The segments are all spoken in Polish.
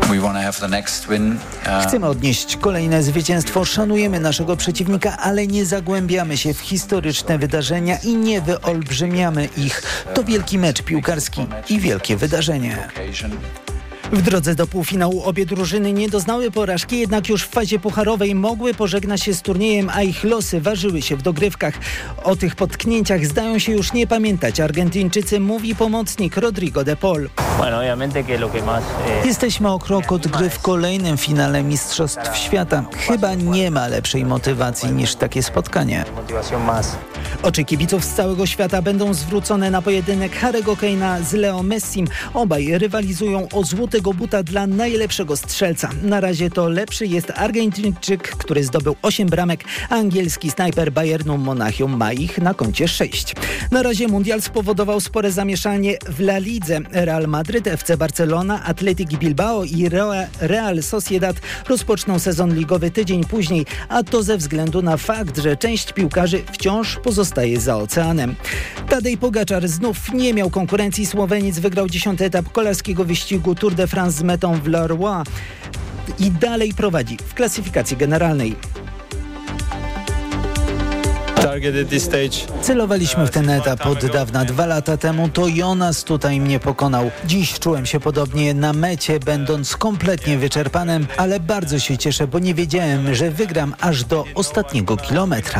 Chcemy odnieść kolejne zwycięstwo, szanujemy naszego przeciwnika, ale nie zagłębiamy się w historyczne wydarzenia i nie wyolbrzymiamy ich. To wielki mecz piłkarski i wielkie wydarzenie. W drodze do półfinału obie drużyny nie doznały porażki, jednak już w fazie pucharowej mogły pożegnać się z turniejem, a ich losy ważyły się w dogrywkach. O tych potknięciach zdają się już nie pamiętać Argentyńczycy, mówi pomocnik Rodrigo de Paul. Jesteśmy o krok od gry w kolejnym finale Mistrzostw Świata. Chyba nie ma lepszej motywacji niż takie spotkanie. Oczy kibiców z całego świata będą zwrócone na pojedynek Harry'ego Kane'a z Leo Messim. Obaj rywalizują o złotego buta dla najlepszego strzelca. Na razie to lepszy jest Argentyńczyk, który zdobył 8 bramek, a angielski snajper Bayernu Monachium ma ich na koncie 6. Na razie mundial spowodował spore zamieszanie w La Lidze. Real Madryt, FC Barcelona, Athletic Bilbao i Real Sociedad rozpoczną sezon ligowy tydzień później, a to ze względu na fakt, że część piłkarzy wciąż pozostaje za oceanem. Tadej Pogaczar znów nie miał konkurencji. Słoweniec wygrał 10. etap kolarskiego wyścigu Tour de France z metą w Leroy i dalej prowadzi w klasyfikacji generalnej. Celowaliśmy w ten etap od dawna. 2 lata temu to Jonas tutaj mnie pokonał. Dziś czułem się podobnie na mecie, będąc kompletnie wyczerpanym, ale bardzo się cieszę, bo nie wiedziałem, że wygram aż do ostatniego kilometra.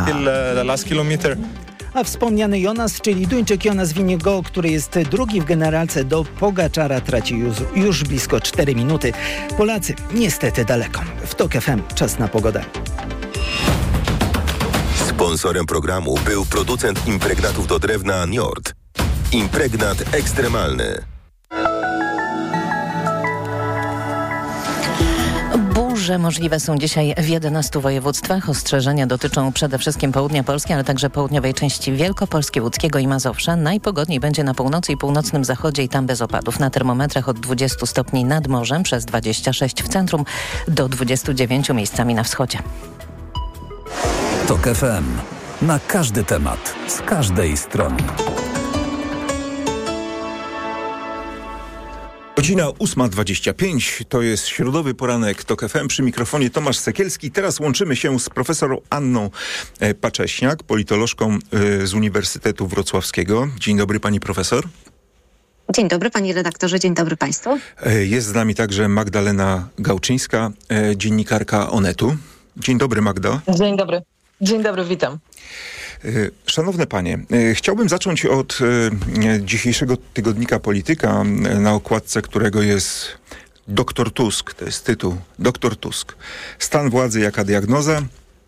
A wspomniany Jonas, czyli Duńczyk Jonas Vingegaard, który jest drugi w generalce, do Pogaczara traci już blisko 4 minuty. Polacy niestety daleko. W TOK FM czas na pogodę. Sponsorem programu był producent impregnatów do drewna Njord. Impregnat ekstremalny. Burze możliwe są dzisiaj w 11 województwach. Ostrzeżenia dotyczą przede wszystkim południa Polski, ale także południowej części Wielkopolski, Łódzkiego i Mazowsza. Najpogodniej będzie na północy i północnym zachodzie i tam bez opadów. Na termometrach od 20 stopni nad morzem, przez 26 w centrum, do 29 miejscami na wschodzie. TOK FM. Na każdy temat, z każdej strony. Godzina 8:25, to jest środowy poranek TOK FM, przy mikrofonie Tomasz Sekielski. Teraz łączymy się z profesor Anną Pacześniak, politolożką z Uniwersytetu Wrocławskiego. Dzień dobry pani profesor. Dzień dobry panie redaktorze, dzień dobry państwu. Jest z nami także Magdalena Gałczyńska, dziennikarka Onetu. Dzień dobry Magdo. Dzień dobry. Dzień dobry, witam. Szanowne panie, chciałbym zacząć od dzisiejszego tygodnika Polityka, na okładce którego jest Doktor Tusk, to jest tytuł, Doktor Tusk. Stan władzy jaka diagnoza?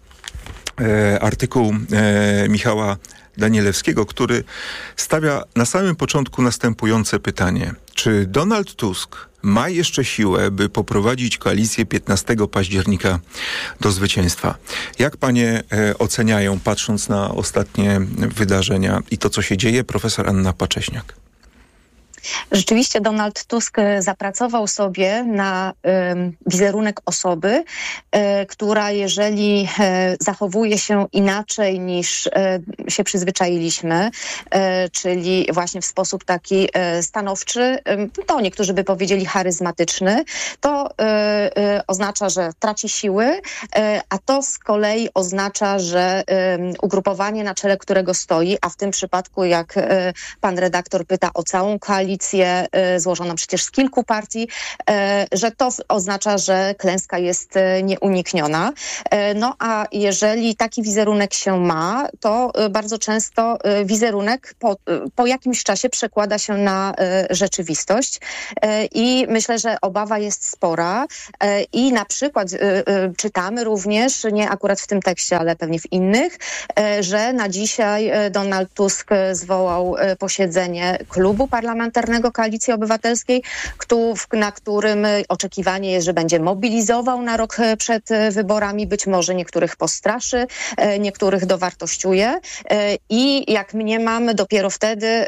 Artykuł Michała Danielewskiego, który stawia na samym początku następujące pytanie. Czy Donald Tusk ma jeszcze siłę, by poprowadzić koalicję 15 października do zwycięstwa? Jak panie oceniają, patrząc na ostatnie wydarzenia i to, co się dzieje, profesor Anna Pacześniak? Rzeczywiście Donald Tusk zapracował sobie na wizerunek osoby, która jeżeli zachowuje się inaczej niż się przyzwyczailiśmy, czyli właśnie w sposób taki stanowczy, to niektórzy by powiedzieli charyzmatyczny, to oznacza, że traci siły, a to z kolei oznacza, że ugrupowanie, na czele którego stoi, a w tym przypadku, jak pan redaktor pyta o całą koalicję złożoną przecież z kilku partii, że to oznacza, że klęska jest nieunikniona. No a jeżeli taki wizerunek się ma, to bardzo często wizerunek po jakimś czasie przekłada się na rzeczywistość i myślę, że obawa jest spora i na przykład czytamy również, nie akurat w tym tekście, ale pewnie w innych, że na dzisiaj Donald Tusk zwołał posiedzenie klubu parlamentarnego Koalicji Obywatelskiej, na którym oczekiwanie jest, że będzie mobilizował na rok przed wyborami, być może niektórych postraszy, niektórych dowartościuje i jak mniemam, dopiero wtedy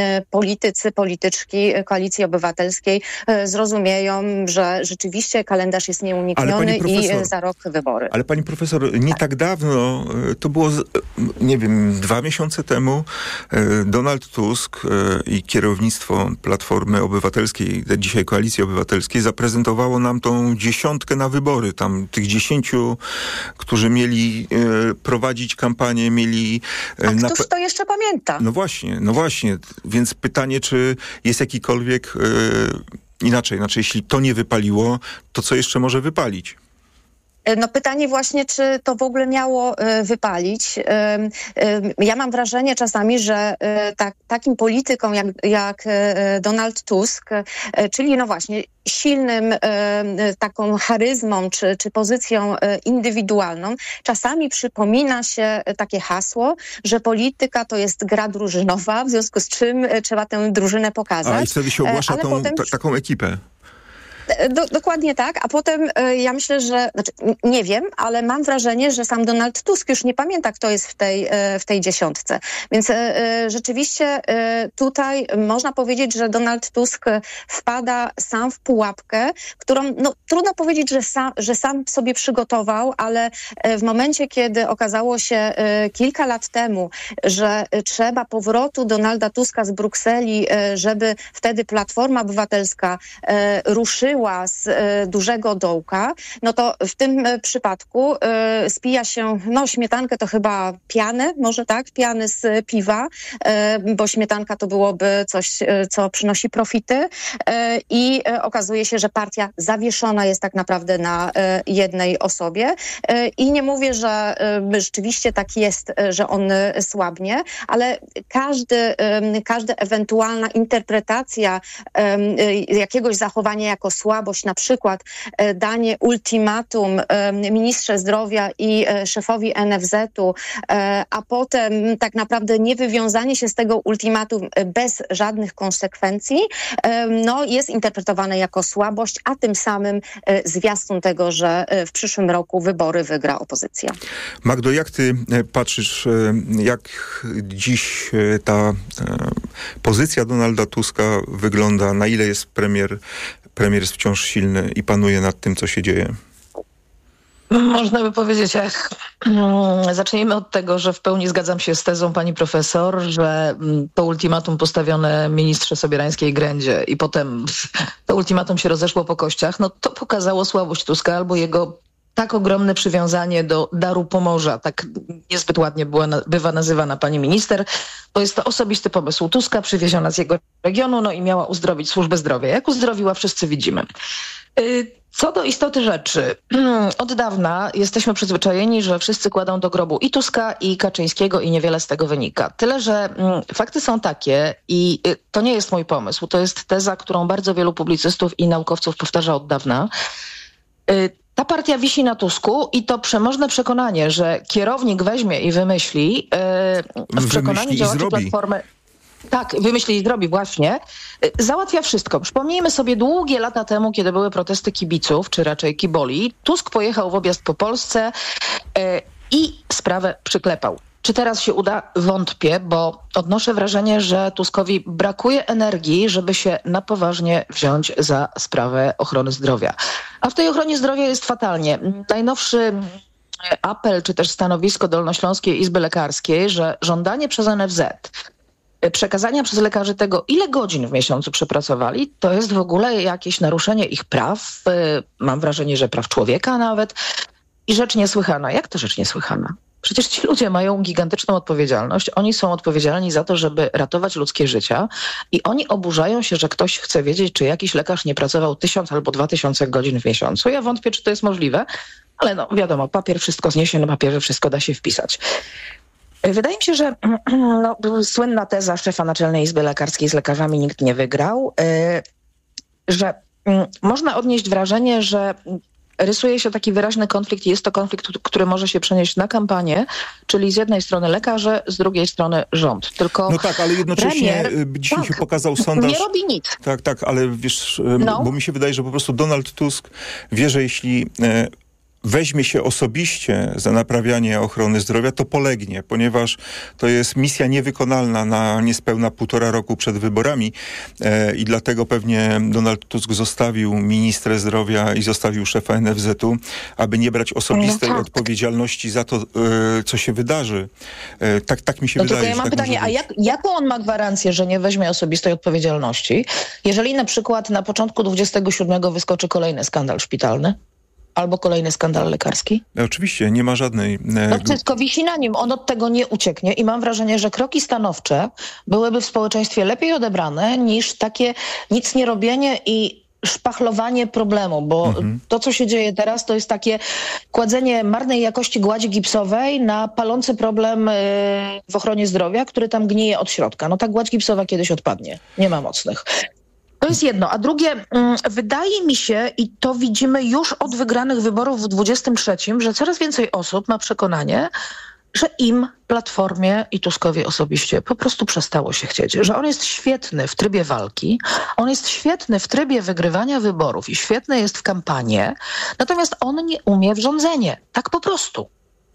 polityczki Koalicji Obywatelskiej zrozumieją, że rzeczywiście kalendarz jest nieunikniony i za rok wybory. Ale pani profesor, nie tak dawno, to było, nie wiem, 2 miesiące temu, Donald Tusk i kierownictwo Platformy Obywatelskiej, dzisiaj Koalicji Obywatelskiej, zaprezentowało nam tą 10 na wybory. Tam tych 10, którzy mieli prowadzić kampanię, mieli... A któż to jeszcze pamięta? No właśnie. Więc pytanie, czy jest jakikolwiek... Inaczej, jeśli to nie wypaliło, to co jeszcze może wypalić? No pytanie właśnie, czy to w ogóle miało wypalić. Ja mam wrażenie czasami, że takim politykom jak Donald Tusk, czyli no właśnie silnym taką charyzmą czy pozycją indywidualną, czasami przypomina się takie hasło, że polityka to jest gra drużynowa, w związku z czym trzeba tę drużynę pokazać. I wtedy się ogłasza taką ekipę. Dokładnie tak, a potem ja myślę, że, nie wiem, ale mam wrażenie, że sam Donald Tusk już nie pamięta, kto jest w tej 10. Więc rzeczywiście tutaj można powiedzieć, że Donald Tusk wpada sam w pułapkę, którą trudno powiedzieć, że sam sobie przygotował, ale w momencie, kiedy okazało się kilka lat temu, że trzeba powrotu Donalda Tuska z Brukseli, żeby wtedy Platforma Obywatelska ruszyła z dużego dołka, no to w tym przypadku spija się, śmietankę to chyba pianę, może tak, piany z piwa, bo śmietanka to byłoby coś, co przynosi profity i okazuje się, że partia zawieszona jest tak naprawdę na jednej osobie i nie mówię, że rzeczywiście tak jest, że on słabnie, ale każda ewentualna interpretacja jakiegoś zachowania jako słabość, na przykład danie ultimatum ministrze zdrowia i szefowi NFZ-u, a potem tak naprawdę niewywiązanie się z tego ultimatum bez żadnych konsekwencji, jest interpretowane jako słabość, a tym samym zwiastun tego, że w przyszłym roku wybory wygra opozycja. Magdo, jak ty patrzysz, jak dziś ta pozycja Donalda Tuska wygląda, na ile jest premier jest wciąż silny i panuje nad tym, co się dzieje? Można by powiedzieć, zacznijmy od tego, że w pełni zgadzam się z tezą pani profesor, że to ultimatum postawione ministrze Sobierańskiej Grędzie i potem to ultimatum się rozeszło po kościach, to pokazało słabość Tuska albo jego tak ogromne przywiązanie do daru Pomorza, tak niezbyt ładnie bywa nazywana pani minister, to jest to osobisty pomysł Tuska, przywieziona z jego regionu, i miała uzdrowić służbę zdrowia. Jak uzdrowiła, wszyscy widzimy. Co do istoty rzeczy, od dawna jesteśmy przyzwyczajeni, że wszyscy kładą do grobu i Tuska, i Kaczyńskiego i niewiele z tego wynika. Tyle, że fakty są takie i to nie jest mój pomysł, to jest teza, którą bardzo wielu publicystów i naukowców powtarza od dawna. Ta partia wisi na Tusku i to przemożne przekonanie, że kierownik weźmie i wymyśli w przekonaniu działaczy Platformy... Tak, wymyśli i zrobi właśnie. Załatwia wszystko. Przypomnijmy sobie długie lata temu, kiedy były protesty kibiców, czy raczej kiboli. Tusk pojechał w objazd po Polsce i sprawę przyklepał. Czy teraz się uda? Wątpię, bo odnoszę wrażenie, że Tuskowi brakuje energii, żeby się na poważnie wziąć za sprawę ochrony zdrowia. A w tej ochronie zdrowia jest fatalnie. Najnowszy apel, czy też stanowisko Dolnośląskiej Izby Lekarskiej, że żądanie przez NFZ przekazania przez lekarzy tego, ile godzin w miesiącu przepracowali, to jest w ogóle jakieś naruszenie ich praw. Mam wrażenie, że praw człowieka nawet. I rzecz niesłychana. Jak to rzecz niesłychana? Przecież ci ludzie mają gigantyczną odpowiedzialność. Oni są odpowiedzialni za to, żeby ratować ludzkie życia i oni oburzają się, że ktoś chce wiedzieć, czy jakiś lekarz nie pracował 1000 albo 2000 godzin w miesiącu. Ja wątpię, czy to jest możliwe, ale wiadomo, papier wszystko zniesie, na papierze wszystko da się wpisać. Wydaje mi się, że słynna teza szefa Naczelnej Izby Lekarskiej z lekarzami nikt nie wygrał, że można odnieść wrażenie, że rysuje się taki wyraźny konflikt i jest to konflikt, który może się przenieść na kampanię, czyli z jednej strony lekarze, z drugiej strony rząd. Tylko tak, ale jednocześnie dzisiaj się pokazał sondaż... Nie robi nic. Tak, ale wiesz, bo mi się wydaje, że po prostu Donald Tusk wie, że jeśli weźmie się osobiście za naprawianie ochrony zdrowia, to polegnie, ponieważ to jest misja niewykonalna na niespełna 1,5 roku przed wyborami i dlatego pewnie Donald Tusk zostawił ministrę zdrowia i zostawił szefa NFZ-u, aby nie brać osobistej odpowiedzialności za to, co się wydarzy. Tak mi się wydaje. Tylko ja mam pytanie, a jaką on ma gwarancję, że nie weźmie osobistej odpowiedzialności, jeżeli na przykład na początku 27 wyskoczy kolejny skandal szpitalny? Albo kolejny skandal lekarski? Oczywiście, nie ma żadnej... No wszystko wisi na nim, on od tego nie ucieknie i mam wrażenie, że kroki stanowcze byłyby w społeczeństwie lepiej odebrane niż takie nic nie robienie i szpachlowanie problemu, bo to, co się dzieje teraz, to jest takie kładzenie marnej jakości gładzi gipsowej na palący problem w ochronie zdrowia, który tam gnije od środka. No ta gładź gipsowa kiedyś odpadnie, nie ma mocnych. To jest jedno. A drugie, wydaje mi się, i to widzimy już od wygranych wyborów w 23, że coraz więcej osób ma przekonanie, że im, Platformie i Tuskowi osobiście po prostu przestało się chcieć. Że on jest świetny w trybie walki, on jest świetny w trybie wygrywania wyborów i świetny jest w kampanii, natomiast on nie umie w rządzenie. Tak po prostu.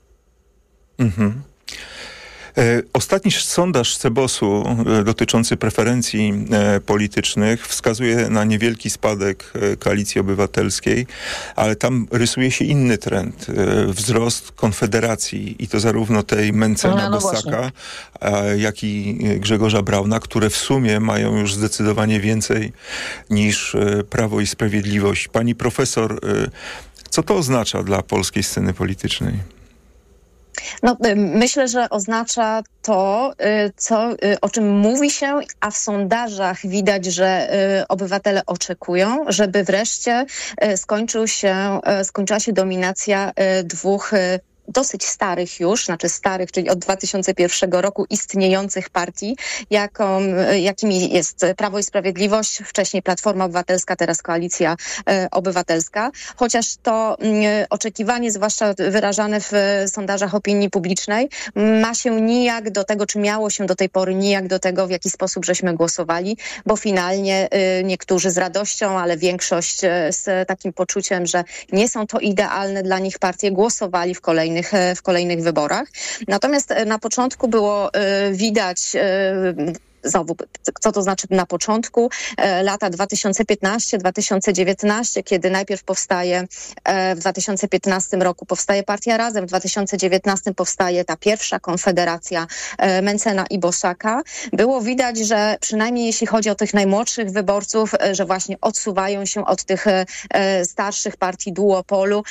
Ostatni sondaż CBOS-u dotyczący preferencji politycznych wskazuje na niewielki spadek Koalicji Obywatelskiej, ale tam rysuje się inny trend. Wzrost Konfederacji i to zarówno tej Mentzena, Bosaka, jak i Grzegorza Brauna, które w sumie mają już zdecydowanie więcej niż Prawo i Sprawiedliwość. Pani profesor, co to oznacza dla polskiej sceny politycznej? No, myślę, że oznacza to, o czym mówi się, a w sondażach widać, że obywatele oczekują, żeby wreszcie skończyła się dominacja dwóch dosyć starych już, czyli od 2001 roku istniejących partii, jakimi jest Prawo i Sprawiedliwość, wcześniej Platforma Obywatelska, teraz Koalicja Obywatelska. Chociaż to oczekiwanie, zwłaszcza wyrażane w sondażach opinii publicznej, ma się nijak do tego, czy miało się do tej pory nijak do tego, w jaki sposób żeśmy głosowali, bo finalnie niektórzy z radością, ale większość z takim poczuciem, że nie są to idealne dla nich partie, głosowali w kolejnych wyborach. Natomiast na początku było widać znowu, co to znaczy na początku, lata 2015-2019, kiedy najpierw w 2015 roku powstaje Partia Razem, w 2019 powstaje ta pierwsza konfederacja Mentzena i Bosaka. Było widać, że przynajmniej jeśli chodzi o tych najmłodszych wyborców, że właśnie odsuwają się od tych starszych partii duopolu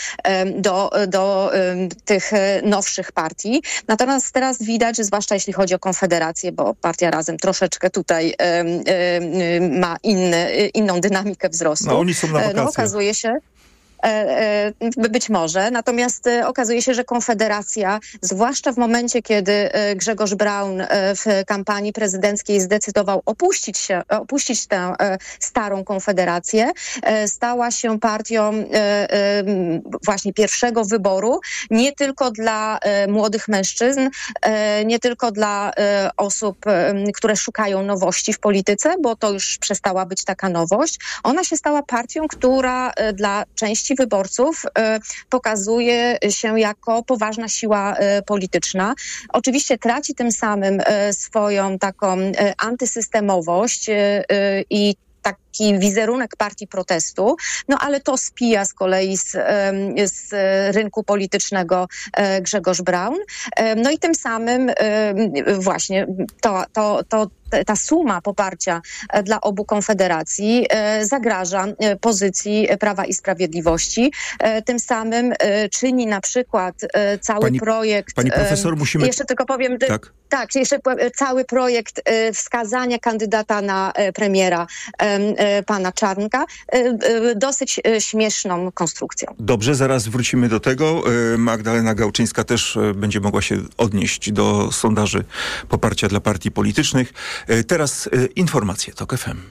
do tych nowszych partii. Natomiast teraz widać, że zwłaszcza jeśli chodzi o konfederację, bo Partia Razem troszeczkę tutaj ma inną dynamikę wzrostu. No oni są na wakacjach. Okazuje się, być może. Natomiast okazuje się, że Konfederacja, zwłaszcza w momencie, kiedy Grzegorz Braun w kampanii prezydenckiej zdecydował opuścić tę starą Konfederację, stała się partią właśnie pierwszego wyboru, nie tylko dla młodych mężczyzn, nie tylko dla osób, które szukają nowości w polityce, bo to już przestała być taka nowość. Ona się stała partią, która dla części wyborców pokazuje się jako poważna siła polityczna. Oczywiście traci tym samym swoją taką antysystemowość i taki wizerunek partii protestu, no ale to spija z kolei z rynku politycznego Grzegorz Braun. No i tym samym właśnie ta suma poparcia dla obu konfederacji zagraża pozycji Prawa i Sprawiedliwości. Tym samym czyni na przykład cały projekt... Pani profesor, musimy... Jeszcze tylko powiem... Tak, jeszcze cały projekt wskazania kandydata na premiera pana Czarnka dosyć śmieszną konstrukcją. Dobrze, zaraz wrócimy do tego. Magdalena Gałczyńska też będzie mogła się odnieść do sondaży poparcia dla partii politycznych. Teraz informacje TOK FM.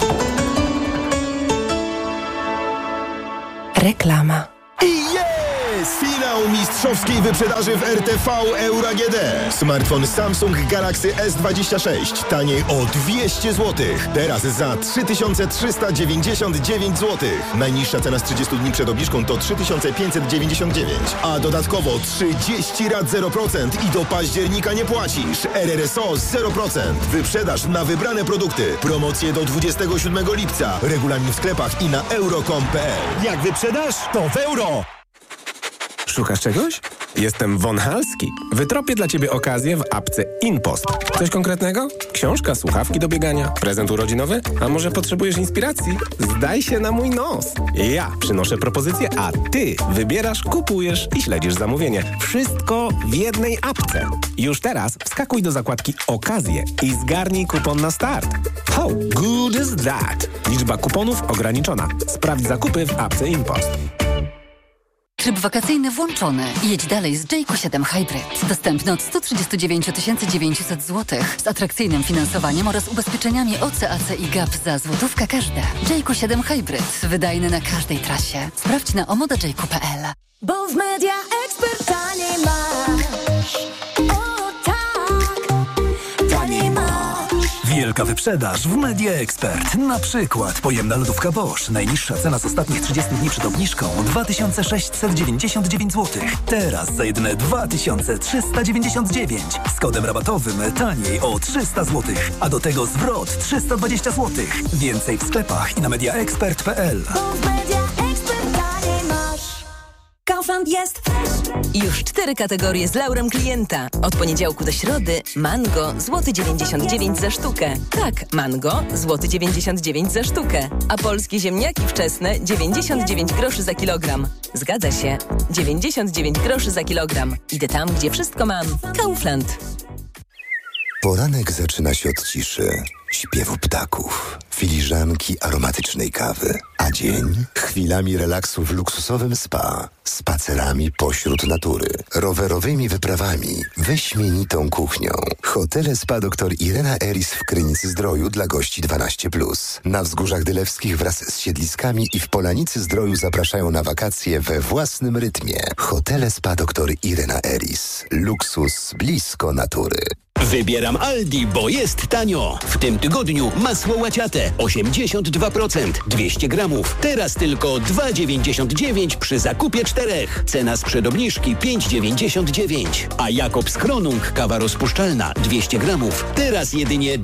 Reklama. I jest! Jest finał mistrzowskiej wyprzedaży w RTV Euro AGD. Smartfon Samsung Galaxy S26 taniej o 200 zł. Teraz za 3399 zł. Najniższa cena z 30 dni przed obniżką to 3599, a dodatkowo 30 rat 0% i do października nie płacisz. RRSO 0%. Wyprzedaż na wybrane produkty. Promocje do 27 lipca. Regulamin w sklepach i na euro.com.pl. Jak wyprzedasz, to w euro! Szukasz czegoś? Jestem Von Halski. Wytropię dla Ciebie okazję w apce InPost. Coś konkretnego? Książka, słuchawki do biegania, prezent urodzinowy? A może potrzebujesz inspiracji? Zdaj się na mój nos. Ja przynoszę propozycję, a Ty wybierasz, kupujesz i śledzisz zamówienie. Wszystko w jednej apce. Już teraz wskakuj do zakładki Okazje i zgarnij kupon na start. How good is that? Liczba kuponów ograniczona. Sprawdź zakupy w apce InPost. Tryb wakacyjny włączony. Jedź dalej z Jayco 7 Hybrid. Dostępny od 139 900 zł z atrakcyjnym finansowaniem oraz ubezpieczeniami OC, AC i GAP za złotówkę każde. Jayco 7 Hybrid. Wydajny na każdej trasie. Sprawdź na omodajayco.pl. Bo w Media Expert taniej masz. O tak, taniej masz. Wielka wyprzedaż w Media Expert. Na przykład pojemna lodówka Bosch. Najniższa cena z ostatnich 30 dni przed obniżką 2699 zł. Teraz za jedyne 2399. Z kodem rabatowym taniej o 300 zł. A do tego zwrot 320 zł. Więcej w sklepach i na mediaexpert.pl. Kaufland jest. Już 4 kategorie z laurem klienta. Od poniedziałku do środy mango złoty 99 za sztukę. Tak, mango złoty 99 za sztukę. A polskie ziemniaki wczesne 99 groszy za kilogram. Zgadza się, 99 groszy za kilogram. Idę tam, gdzie wszystko mam. Kaufland. Poranek zaczyna się od ciszy, śpiewu ptaków, filiżanki aromatycznej kawy, a dzień chwilami relaksu w luksusowym spa, spacerami pośród natury, rowerowymi wyprawami, wyśmienitą kuchnią. Hotele Spa dr Irena Eris w Krynicy-Zdroju dla gości 12+. Na Wzgórzach Dylewskich wraz z siedliskami i w Polanicy-Zdroju zapraszają na wakacje we własnym rytmie. Hotele Spa dr Irena Eris. Luksus blisko natury. Wybieram Aldi, bo jest tanio. W tym tygodniu masło łaciate 82%, 200 gramów. Teraz tylko 2,99 przy zakupie 4. Cena sprzed obniżki 5,99. A Jakobs Kronung kawa rozpuszczalna 200 gramów. Teraz jedynie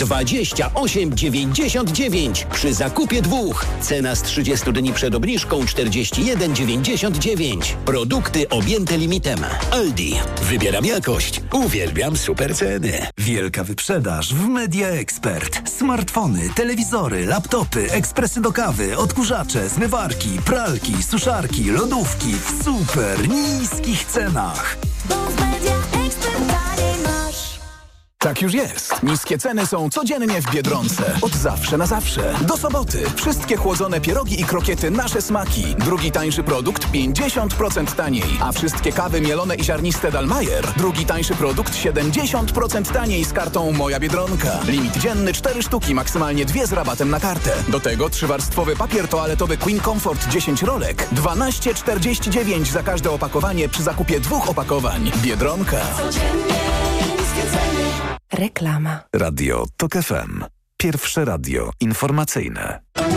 28,99 przy zakupie 2. Cena z 30 dni przed obniżką 41,99. Produkty objęte limitem. Aldi. Wybieram jakość. Uwielbiam super ceny. Wielka wyprzedaż w Media Expert. Smartfony, telewizory, laptopy, ekspresy do kawy, odkurzacze, zmywarki, pralki, suszarki, lodówki w super niskich cenach. Bo w Media Expert taniej masz. Tak już jest. Niskie ceny są codziennie w Biedronce. Od zawsze na zawsze. Do soboty. Wszystkie chłodzone pierogi i krokiety Nasze Smaki. Drugi tańszy produkt 50% taniej. A wszystkie kawy mielone i ziarniste Dalmajer. Drugi tańszy produkt 70% taniej z kartą Moja Biedronka. Limit dzienny 4 sztuki, maksymalnie 2 z rabatem na kartę. Do tego 3-warstwowy papier toaletowy Queen Comfort 10 rolek. 12,49 za każde opakowanie przy zakupie 2 opakowań. Biedronka. Codziennie niskie ceny. Reklama. Radio TOK FM. Pierwsze radio informacyjne.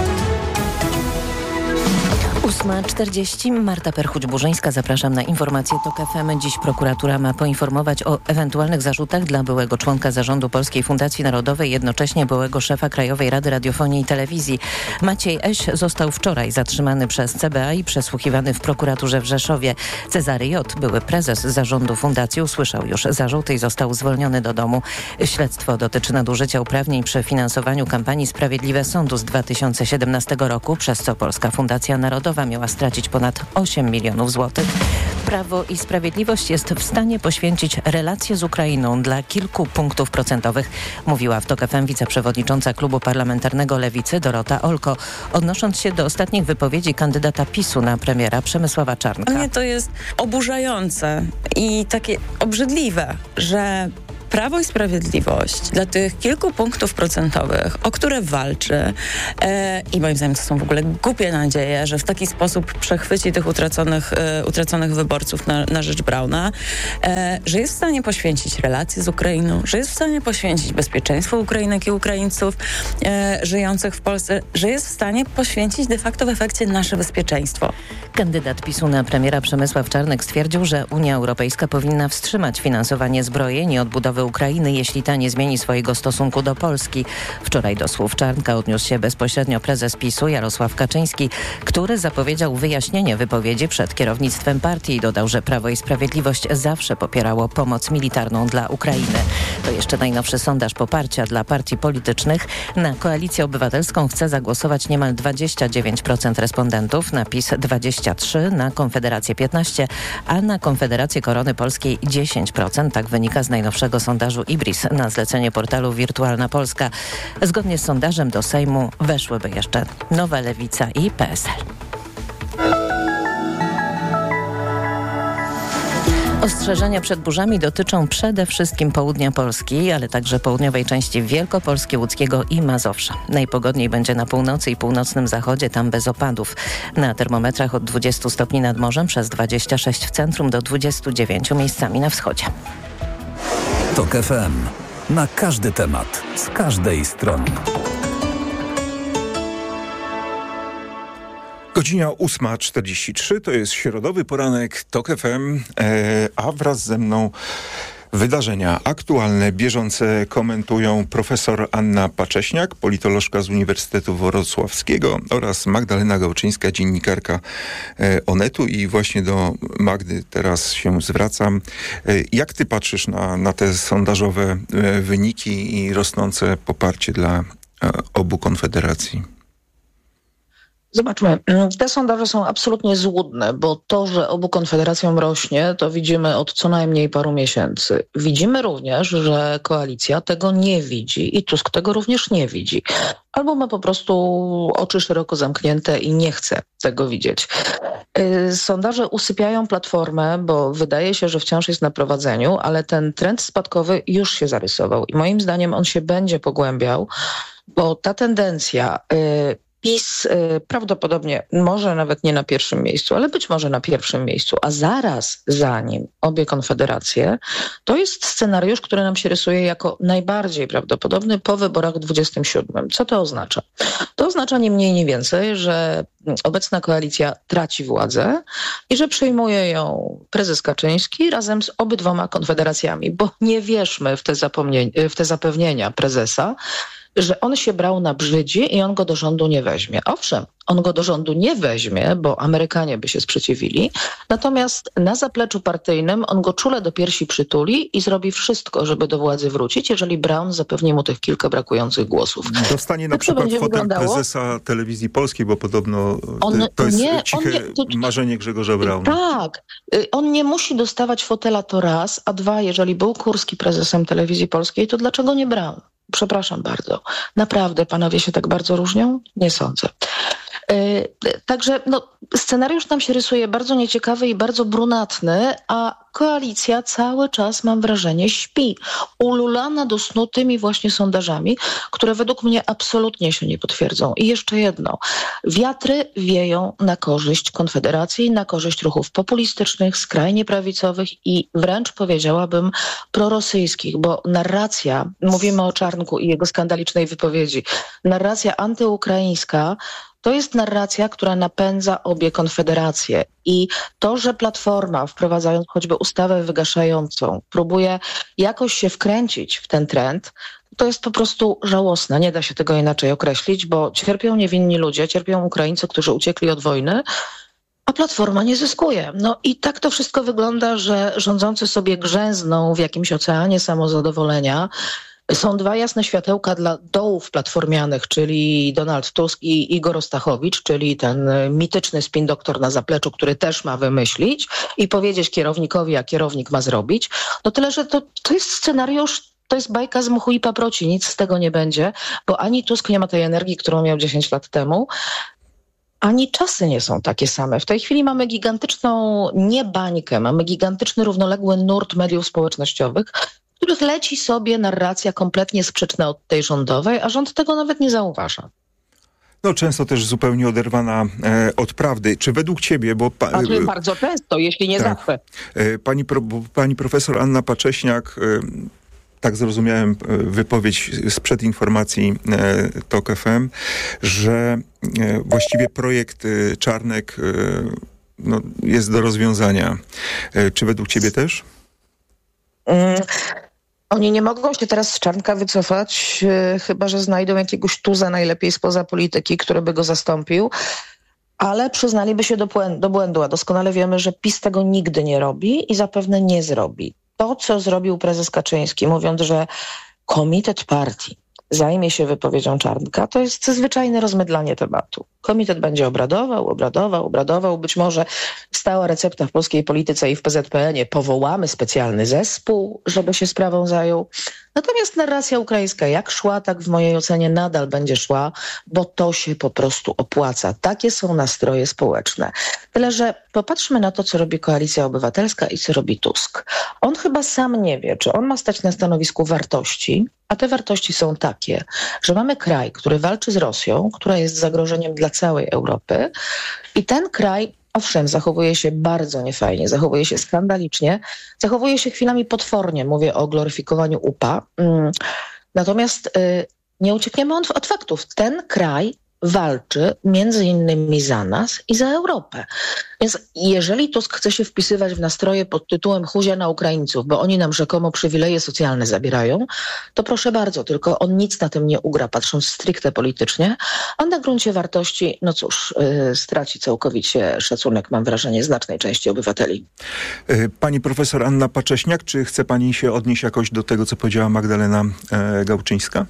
8:40. Marta Perchuć-Burzyńska. Zapraszam na informację TOK FM. Dziś prokuratura ma poinformować o ewentualnych zarzutach dla byłego członka zarządu Polskiej Fundacji Narodowej, jednocześnie byłego szefa Krajowej Rady Radiofonii i Telewizji. Maciej Eś został wczoraj zatrzymany przez CBA i przesłuchiwany w prokuraturze w Rzeszowie. Cezary J., były prezes zarządu fundacji, usłyszał już zarzuty i został zwolniony do domu. Śledztwo dotyczy nadużycia uprawnień przy finansowaniu kampanii Sprawiedliwe Sądu z 2017 roku, przez co Polska Fundacja Narodowa miała stracić ponad 8 milionów złotych. Prawo i Sprawiedliwość jest w stanie poświęcić relacje z Ukrainą dla kilku punktów procentowych, mówiła w TOK FM wiceprzewodnicząca klubu parlamentarnego Lewicy Dorota Olko, odnosząc się do ostatnich wypowiedzi kandydata PiS-u na premiera Przemysława Czarnka. Dla mnie to jest oburzające i takie obrzydliwe, że Prawo i Sprawiedliwość dla tych kilku punktów procentowych, o które walczy i moim zdaniem to są w ogóle głupie nadzieje, że w taki sposób przechwyci tych utraconych wyborców na rzecz Brauna, że jest w stanie poświęcić relacje z Ukrainą, że jest w stanie poświęcić bezpieczeństwo Ukrainek i Ukraińców żyjących w Polsce, że jest w stanie poświęcić de facto w efekcie nasze bezpieczeństwo. Kandydat PiS-u na premiera Przemysław Czarnek stwierdził, że Unia Europejska powinna wstrzymać finansowanie zbrojeń i odbudowy Ukrainy, jeśli ta nie zmieni swojego stosunku do Polski. Wczoraj do słów Czarnka odniósł się bezpośrednio prezes PiS-u Jarosław Kaczyński, który zapowiedział wyjaśnienie wypowiedzi przed kierownictwem partii i dodał, że Prawo i Sprawiedliwość zawsze popierało pomoc militarną dla Ukrainy. To jeszcze najnowszy sondaż poparcia dla partii politycznych. Na Koalicję Obywatelską chce zagłosować niemal 29% respondentów, na PiS 23%, na Konfederację 15%, a na Konfederację Korony Polskiej 10%. Tak wynika z najnowszego sondażu IBRIS na zlecenie portalu Wirtualna Polska. Zgodnie z sondażem do Sejmu weszłyby jeszcze Nowa Lewica i PSL. Ostrzeżenia przed burzami dotyczą przede wszystkim południa Polski, ale także południowej części Wielkopolski, Łódzkiego i Mazowsza. Najpogodniej będzie na północy i północnym zachodzie, tam bez opadów. Na termometrach od 20 stopni nad morzem, przez 26 w centrum do 29 miejscami na wschodzie. TOK FM. Na każdy temat, z każdej strony. Godzina 8:43, to jest środowy poranek TOK FM, a wraz ze mną wydarzenia aktualne, bieżące komentują profesor Anna Pacześniak, politolożka z Uniwersytetu Wrocławskiego, oraz Magdalena Gałczyńska, dziennikarka Onetu. I właśnie do Magdy teraz się zwracam. Jak ty patrzysz na te sondażowe wyniki i rosnące poparcie dla obu konfederacji? Zobaczmy, te sondaże są absolutnie złudne, bo to, że obu konfederacjom rośnie, to widzimy od co najmniej paru miesięcy. Widzimy również, że koalicja tego nie widzi i Tusk tego również nie widzi. Albo ma po prostu oczy szeroko zamknięte i nie chce tego widzieć. Sondaże usypiają Platformę, bo wydaje się, że wciąż jest na prowadzeniu, ale ten trend spadkowy już się zarysował i moim zdaniem on się będzie pogłębiał, bo ta tendencja PiS prawdopodobnie może nawet nie na pierwszym miejscu, ale być może na pierwszym miejscu, a zaraz za nim obie konfederacje, to jest scenariusz, który nam się rysuje jako najbardziej prawdopodobny po wyborach 27. Co to oznacza? To oznacza nie mniej, nie więcej, że obecna koalicja traci władzę i że przejmuje ją prezes Kaczyński razem z obydwoma konfederacjami, bo nie wierzmy w te zapewnienia prezesa, że on się brał na brzydzi i on go do rządu nie weźmie. Owszem, on go do rządu nie weźmie, bo Amerykanie by się sprzeciwili, natomiast na zapleczu partyjnym on go czule do piersi przytuli i zrobi wszystko, żeby do władzy wrócić, jeżeli Braun zapewni mu tych kilka brakujących głosów. Dostanie na przykład fotel prezesa Telewizji Polskiej, bo podobno to jest ciche marzenie Grzegorza Brauna. Tak, on nie musi dostawać fotela, to raz, a dwa, jeżeli był Kurski prezesem Telewizji Polskiej, to dlaczego nie Braun? Przepraszam bardzo. Naprawdę panowie się tak bardzo różnią? Nie sądzę. Także scenariusz nam się rysuje bardzo nieciekawy i bardzo brunatny, a koalicja cały czas, mam wrażenie, śpi. Ululana do snu tymi właśnie sondażami, które według mnie absolutnie się nie potwierdzą. I jeszcze jedno. Wiatry wieją na korzyść Konfederacji, na korzyść ruchów populistycznych, skrajnie prawicowych i wręcz powiedziałabym prorosyjskich, bo narracja, mówimy o Czarnku i jego skandalicznej wypowiedzi, narracja antyukraińska to jest narracja, która napędza obie konfederacje. I to, że Platforma, wprowadzając choćby ustawę wygaszającą, próbuje jakoś się wkręcić w ten trend, to jest po prostu żałosne. Nie da się tego inaczej określić, bo cierpią niewinni ludzie, cierpią Ukraińcy, którzy uciekli od wojny, a Platforma nie zyskuje. No i tak to wszystko wygląda, że rządzący sobie grzęzną w jakimś oceanie samozadowolenia. Są dwa jasne światełka dla dołów platformianych, czyli Donald Tusk i Igor Ostachowicz, czyli ten mityczny spin doktor na zapleczu, który też ma wymyślić i powiedzieć kierownikowi, a kierownik ma zrobić. No tyle, że to jest scenariusz, to jest bajka z mchu i paproci, nic z tego nie będzie, bo ani Tusk nie ma tej energii, którą miał 10 lat temu, ani czasy nie są takie same. W tej chwili mamy gigantyczną nie bańkę, mamy gigantyczny równoległy nurt mediów społecznościowych, w których leci sobie narracja kompletnie sprzeczna od tej rządowej, a rząd tego nawet nie zauważa. No często też zupełnie oderwana od prawdy. Czy według ciebie, bo... bardzo często, jeśli nie zawsze. Pani profesor Anna Pacześniak, tak zrozumiałem wypowiedź sprzed informacji TOK FM, że właściwie projekt Czarnek jest do rozwiązania. Czy według ciebie też? Oni nie mogą się teraz z Czarnka wycofać, chyba że znajdą jakiegoś tuza, najlepiej spoza polityki, który by go zastąpił, ale przyznaliby się do błędu, a doskonale wiemy, że PiS tego nigdy nie robi i zapewne nie zrobi. To, co zrobił prezes Kaczyński, mówiąc, że komitet partii zajmie się wypowiedzią Czarnka, to jest zwyczajne rozmydlanie tematu. Komitet będzie obradował. Być może stała recepta w polskiej polityce i w PZPN-ie. Powołamy specjalny zespół, żeby się sprawą zajął. Natomiast narracja ukraińska jak szła, tak w mojej ocenie nadal będzie szła, bo to się po prostu opłaca. Takie są nastroje społeczne. Tyle, że popatrzmy na to, co robi Koalicja Obywatelska i co robi Tusk. On chyba sam nie wie, czy on ma stać na stanowisku wartości, a te wartości są takie, że mamy kraj, który walczy z Rosją, która jest zagrożeniem dla całej Europy i ten kraj, owszem, zachowuje się bardzo niefajnie, zachowuje się skandalicznie, zachowuje się chwilami potwornie, mówię o gloryfikowaniu UPA. Natomiast nie uciekniemy od faktów. Ten kraj walczy między innymi za nas i za Europę. Więc jeżeli Tusk chce się wpisywać w nastroje pod tytułem huzia na Ukraińców, bo oni nam rzekomo przywileje socjalne zabierają, to proszę bardzo, tylko on nic na tym nie ugra, patrząc stricte politycznie, a na gruncie wartości, no cóż, straci całkowicie szacunek, mam wrażenie, znacznej części obywateli. Pani profesor Anna Pacześniak, czy chce pani się odnieść jakoś do tego, co powiedziała Magdalena Gałczyńska?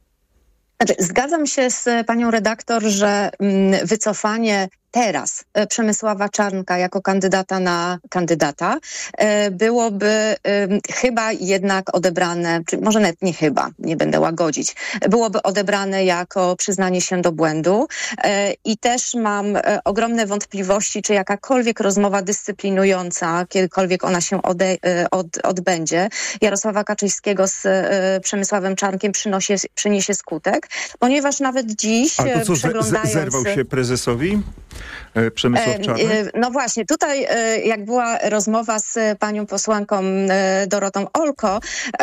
Zgadzam się z panią redaktor, że wycofanie teraz Przemysława Czarnka jako kandydata na kandydata byłoby chyba jednak odebrane, czy może nawet nie chyba, nie będę łagodzić, byłoby odebrane jako przyznanie się do błędu i też mam ogromne wątpliwości, czy jakakolwiek rozmowa dyscyplinująca, kiedykolwiek ona się odbędzie, Jarosława Kaczyńskiego z Przemysławem Czarnkiem przyniesie skutek, ponieważ nawet dziś przeglądając... zerwał się prezesowi? Przemysław Czarnek? No właśnie, tutaj jak była rozmowa z panią posłanką Dorotą Olko,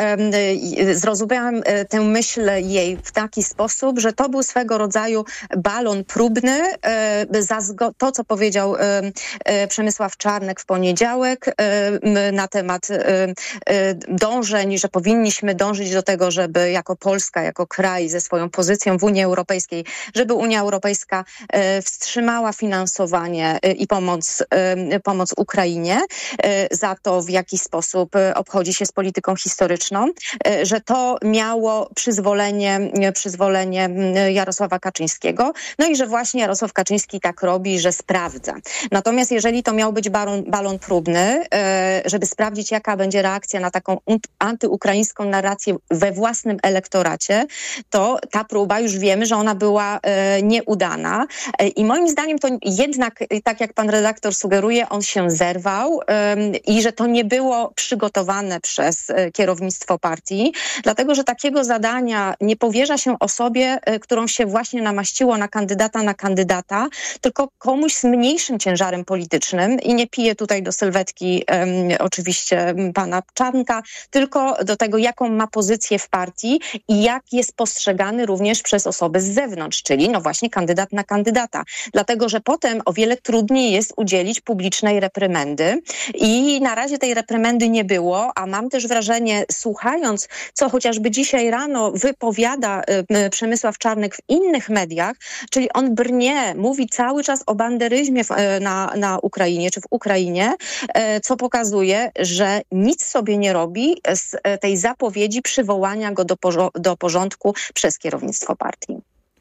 zrozumiałam tę myśl jej w taki sposób, że to był swego rodzaju balon próbny za to, co powiedział Przemysław Czarnek w poniedziałek na temat dążeń, że powinniśmy dążyć do tego, żeby jako Polska, jako kraj ze swoją pozycją w Unii Europejskiej, żeby Unia Europejska wstrzymała finansowanie i pomoc Ukrainie za to, w jaki sposób obchodzi się z polityką historyczną, że to miało przyzwolenie Jarosława Kaczyńskiego, no i że właśnie Jarosław Kaczyński tak robi, że sprawdza. Natomiast jeżeli to miał być balon próbny, żeby sprawdzić, jaka będzie reakcja na taką antyukraińską narrację we własnym elektoracie, to ta próba, już wiemy, że ona była nieudana i moim zdaniem to jednak, tak jak pan redaktor sugeruje, on się zerwał i że to nie było przygotowane przez kierownictwo partii, dlatego, że takiego zadania nie powierza się osobie, którą się właśnie namaściło na kandydata, tylko komuś z mniejszym ciężarem politycznym i nie piję tutaj do sylwetki oczywiście pana Czarnka, tylko do tego, jaką ma pozycję w partii i jak jest postrzegany również przez osoby z zewnątrz, czyli no właśnie kandydat na kandydata. Dlatego, że potem o wiele trudniej jest udzielić publicznej reprymendy i na razie tej reprymendy nie było, a mam też wrażenie, słuchając, co chociażby dzisiaj rano wypowiada Przemysław Czarnek w innych mediach, czyli on brnie, mówi cały czas o banderyzmie na Ukrainie, czy w Ukrainie, co pokazuje, że nic sobie nie robi z tej zapowiedzi przywołania go do porządku przez kierownictwo partii.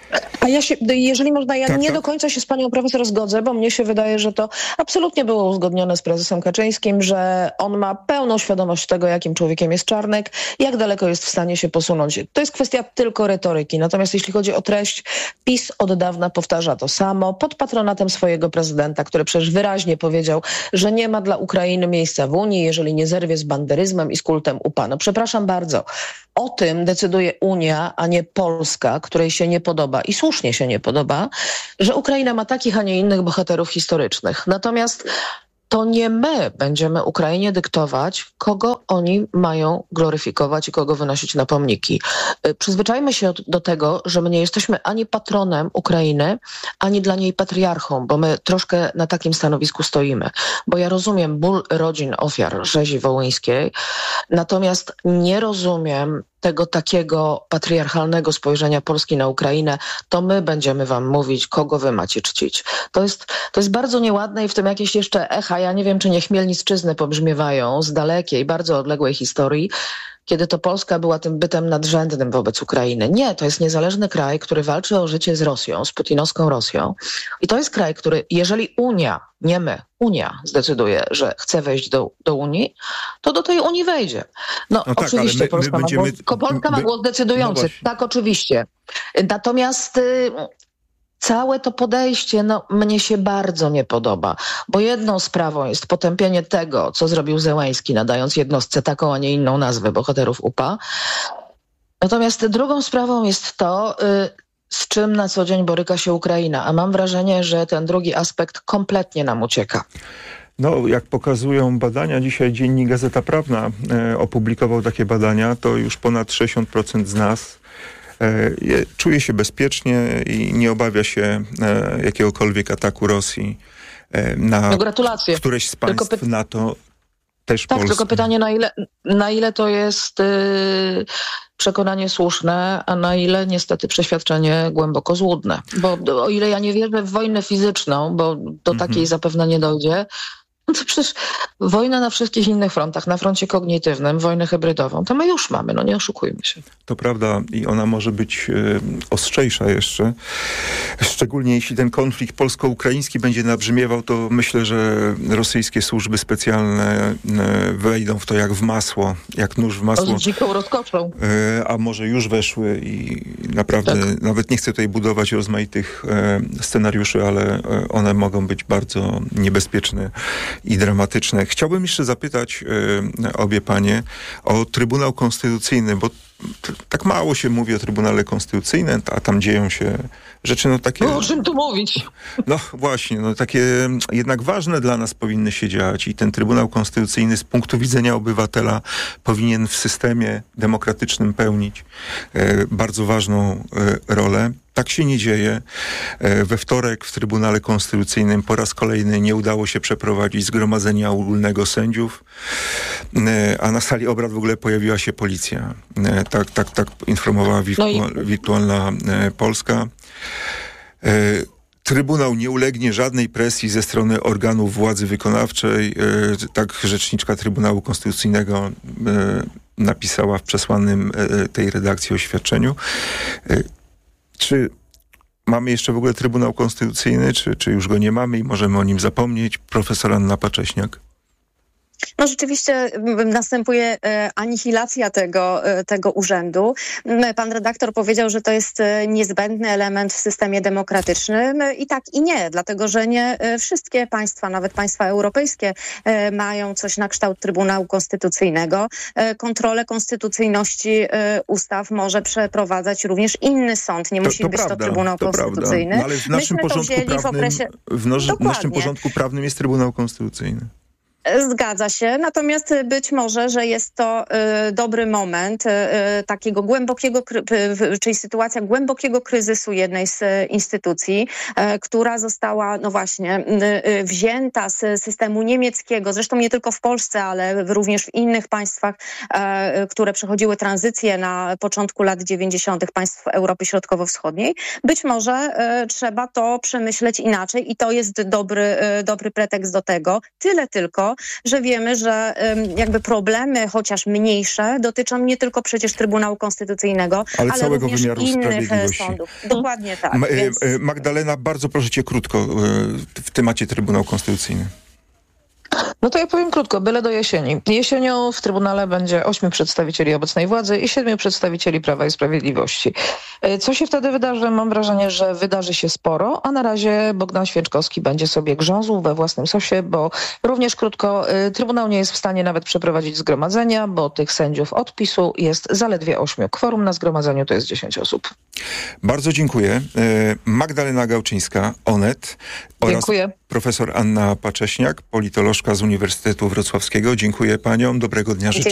A jeżeli można, nie do końca się z panią profesor zgodzę, bo mnie się wydaje, że to absolutnie było uzgodnione z prezesem Kaczyńskim, że on ma pełną świadomość tego, jakim człowiekiem jest Czarnek, jak daleko jest w stanie się posunąć. To jest kwestia tylko retoryki. Natomiast jeśli chodzi o treść, PiS od dawna powtarza to samo pod patronatem swojego prezydenta, który przecież wyraźnie powiedział, że nie ma dla Ukrainy miejsca w Unii, jeżeli nie zerwie z banderyzmem i z kultem UPA. No przepraszam bardzo. O tym decyduje Unia, a nie Polska, której się nie podoba i słusznie się nie podoba, że Ukraina ma takich, a nie innych bohaterów historycznych. Natomiast to nie my będziemy Ukrainie dyktować, kogo oni mają gloryfikować i kogo wynosić na pomniki. Przyzwyczajmy się do tego, że my nie jesteśmy ani patronem Ukrainy, ani dla niej patriarchą, bo my troszkę na takim stanowisku stoimy. Bo ja rozumiem ból rodzin ofiar rzezi wołyńskiej, natomiast nie rozumiem tego takiego patriarchalnego spojrzenia Polski na Ukrainę, to my będziemy wam mówić, kogo wy macie czcić. To jest bardzo nieładne i w tym jakieś jeszcze echa, ja nie wiem, czy nie Chmielnicczyzny pobrzmiewają z dalekiej, bardzo odległej historii, kiedy to Polska była tym bytem nadrzędnym wobec Ukrainy. Nie, to jest niezależny kraj, który walczy o życie z Rosją, z putinowską Rosją. I to jest kraj, który, jeżeli Unia, nie my, Unia zdecyduje, że chce wejść do Unii, to do tej Unii wejdzie. No tak, oczywiście Polska ma głos decydujący. No tak, oczywiście. Natomiast całe to podejście, mnie się bardzo nie podoba, bo jedną sprawą jest potępienie tego, co zrobił Zełański, nadając jednostce taką, a nie inną nazwę bohaterów UPA. Natomiast drugą sprawą jest to, z czym na co dzień boryka się Ukraina, a mam wrażenie, że ten drugi aspekt kompletnie nam ucieka. No, jak pokazują badania, dzisiaj dziennik Gazeta Prawna opublikował takie badania, to już ponad 60% z nas czuje się bezpiecznie i nie obawia się jakiegokolwiek ataku Rosji na któreś z państw NATO, też tak, Polski. Tylko pytanie, na ile to jest przekonanie słuszne, a na ile niestety przeświadczenie głęboko złudne. Bo o ile ja nie wierzę w wojnę fizyczną, bo do takiej zapewne nie dojdzie, no to przecież wojna na wszystkich innych frontach, na froncie kognitywnym, wojnę hybrydową, to my już mamy, nie oszukujmy się. To prawda i ona może być ostrzejsza jeszcze. Szczególnie jeśli ten konflikt polsko-ukraiński będzie nabrzmiewał, to myślę, że rosyjskie służby specjalne wejdą w to jak w masło, jak nóż w masło. Z dziką rozkoszą. A może już weszły i naprawdę nawet nie chcę tutaj budować rozmaitych scenariuszy, ale one mogą być bardzo niebezpieczne i dramatyczne. Chciałbym jeszcze zapytać obie panie o Trybunał Konstytucyjny, bo tak mało się mówi o Trybunale Konstytucyjnym, a tam dzieją się rzeczy takie... O czym tu mówić? No właśnie, takie jednak ważne dla nas powinny się dziać i ten Trybunał Konstytucyjny z punktu widzenia obywatela powinien w systemie demokratycznym pełnić bardzo ważną rolę. Tak się nie dzieje. We wtorek w Trybunale Konstytucyjnym po raz kolejny nie udało się przeprowadzić zgromadzenia ogólnego sędziów, a na sali obrad w ogóle pojawiła się policja. Tak informowała Wirtualna Polska. Trybunał nie ulegnie żadnej presji ze strony organów władzy wykonawczej. Tak rzeczniczka Trybunału Konstytucyjnego napisała w przesłanym tej redakcji oświadczeniu. Czy mamy jeszcze w ogóle Trybunał Konstytucyjny, czy już go nie mamy i możemy o nim zapomnieć? Profesor Anna Pacześniak. No rzeczywiście następuje anihilacja tego urzędu. Pan redaktor powiedział, że to jest niezbędny element w systemie demokratycznym i tak i nie, dlatego że nie wszystkie państwa, nawet państwa europejskie mają coś na kształt Trybunału Konstytucyjnego. Kontrolę konstytucyjności ustaw może przeprowadzać również inny sąd. Nie musi być to Trybunał Konstytucyjny. No, ale w naszym porządku prawnym jest Trybunał Konstytucyjny. Zgadza się, natomiast być może, że jest to dobry moment takiego głębokiego, czyli sytuacja głębokiego kryzysu jednej z instytucji, która została, no właśnie, wzięta z systemu niemieckiego, zresztą nie tylko w Polsce, ale również w innych państwach, które przechodziły tranzycję na początku lat 90. państw Europy Środkowo-Wschodniej. Być może trzeba to przemyśleć inaczej i to jest dobry pretekst do tego. Tyle tylko, dlatego, że wiemy, że jakby problemy, chociaż mniejsze, dotyczą nie tylko przecież Trybunału Konstytucyjnego, ale całego również wymiaru innych sprawiedliwości. sądów. Dokładnie tak. Magdalena, bardzo proszę cię krótko w temacie Trybunał Konstytucyjny. No to ja powiem krótko, byle do jesieni. Jesienią w Trybunale będzie 8 przedstawicieli obecnej władzy i 7 przedstawicieli Prawa i Sprawiedliwości. Co się wtedy wydarzy? Mam wrażenie, że wydarzy się sporo, a na razie Bogdan Święczkowski będzie sobie grzązł we własnym sosie, bo również krótko, Trybunał nie jest w stanie nawet przeprowadzić zgromadzenia, bo tych sędziów od PiS-u jest zaledwie 8. Kworum na zgromadzeniu to jest 10 osób. Bardzo dziękuję. Magdalena Gałczyńska, Onet oraz profesor Anna Pacześniak, politolożka z Uniwersytetu Wrocławskiego. Dziękuję paniom. Dobrego dnia życzę.